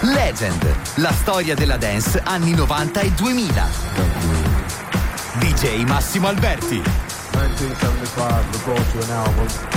Legend, la storia della dance anni 90 e 2000. DJ Massimo Alberti. 1975, we brought you an album